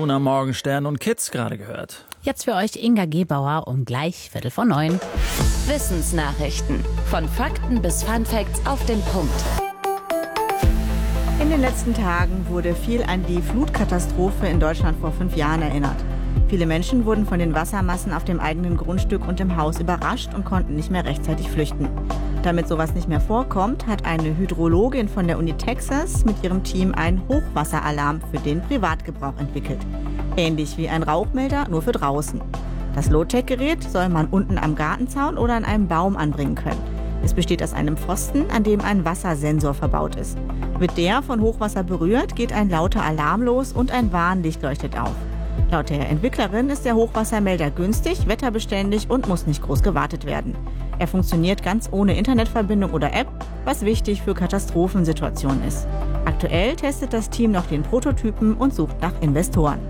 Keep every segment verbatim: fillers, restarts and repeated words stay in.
Fortuna, Morgenstern und Kids gerade gehört. Jetzt für euch Inga Gebauer um gleich Viertel vor neun. Wissensnachrichten. Von Fakten bis Funfacts auf den Punkt. In den letzten Tagen wurde viel an die Flutkatastrophe in Deutschland vor fünf Jahren erinnert. Viele Menschen wurden von den Wassermassen auf dem eigenen Grundstück und im Haus überrascht und konnten nicht mehr rechtzeitig flüchten. Damit sowas nicht mehr vorkommt, hat eine Hydrologin von der Uni Texas mit ihrem Team einen Hochwasseralarm für den Privatgebrauch entwickelt. Ähnlich wie ein Rauchmelder, nur für draußen. Das Low-Tech-Gerät soll man unten am Gartenzaun oder an einem Baum anbringen können. Es besteht aus einem Pfosten, an dem ein Wassersensor verbaut ist. Wird der von Hochwasser berührt, geht ein lauter Alarm los und ein Warnlicht leuchtet auf. Laut der Entwicklerin ist der Hochwassermelder günstig, wetterbeständig und muss nicht groß gewartet werden. Er funktioniert ganz ohne Internetverbindung oder App, was wichtig für Katastrophensituationen ist. Aktuell testet das Team noch den Prototypen und sucht nach Investoren.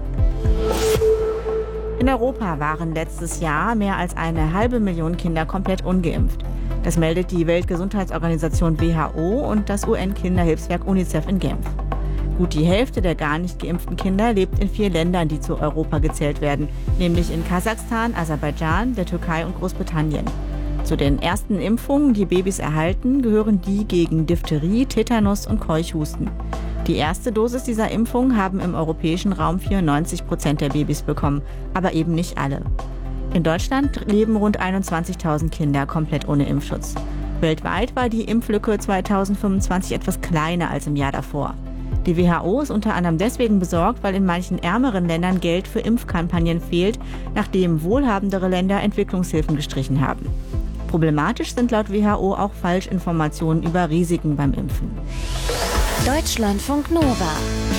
In Europa waren letztes Jahr mehr als eine halbe Million Kinder komplett ungeimpft. Das meldet die Weltgesundheitsorganisation W H O und das U N-Kinderhilfswerk UNICEF in Genf. Gut die Hälfte der gar nicht geimpften Kinder lebt in vier Ländern, die zu Europa gezählt werden, nämlich in Kasachstan, Aserbaidschan, der Türkei und Großbritannien. Zu den ersten Impfungen, die Babys erhalten, gehören die gegen Diphtherie, Tetanus und Keuchhusten. Die erste Dosis dieser Impfung haben im europäischen Raum vierundneunzig Prozent der Babys bekommen, aber eben nicht alle. In Deutschland leben rund einundzwanzigtausend Kinder komplett ohne Impfschutz. Weltweit war die Impflücke zweitausendfünfundzwanzig etwas kleiner als im Jahr davor. Die W H O ist unter anderem deswegen besorgt, weil in manchen ärmeren Ländern Geld für Impfkampagnen fehlt, nachdem wohlhabendere Länder Entwicklungshilfen gestrichen haben. Problematisch sind laut W H O auch Falschinformationen über Risiken beim Impfen. Deutschlandfunk Nova.